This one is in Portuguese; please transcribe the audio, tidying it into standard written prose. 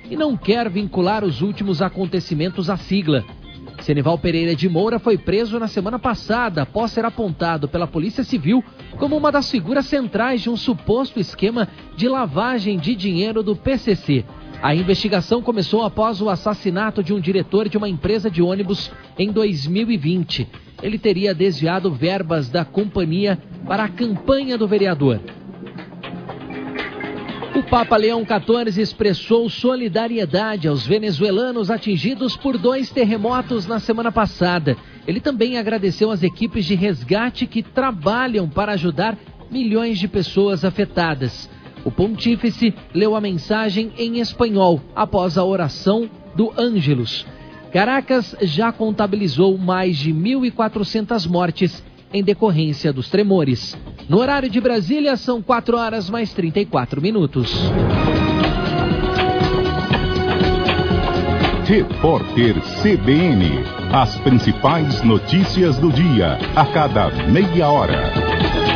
e não quer vincular os últimos acontecimentos à sigla. Senival Pereira de Moura foi preso na semana passada após ser apontado pela Polícia Civil como uma das figuras centrais de um suposto esquema de lavagem de dinheiro do PCC. A investigação começou após o assassinato de um diretor de uma empresa de ônibus em 2020. Ele teria desviado verbas da companhia para a campanha do vereador. O Papa Leão XIV expressou solidariedade aos venezuelanos atingidos por 2 terremotos na semana passada. Ele também agradeceu às equipes de resgate que trabalham para ajudar milhões de pessoas afetadas. O pontífice leu a mensagem em espanhol após a oração do Ângelus. Caracas já contabilizou mais de 1.400 mortes em decorrência dos tremores. No horário de Brasília, são 4h mais 34. Repórter CBN. As principais notícias do dia, a cada meia hora.